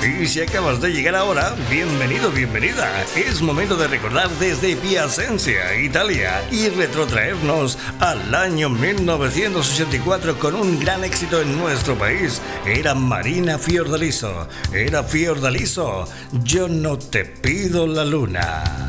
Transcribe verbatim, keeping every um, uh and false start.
Y si acabas de llegar ahora, bienvenido, bienvenida. Es momento de recordar desde Piacenza, Italia, y retrotraernos al año mil novecientos ochenta y cuatro con un gran éxito en nuestro país. Era Marina Fiordaliso. Era Fiordaliso. Yo no te pido la luna.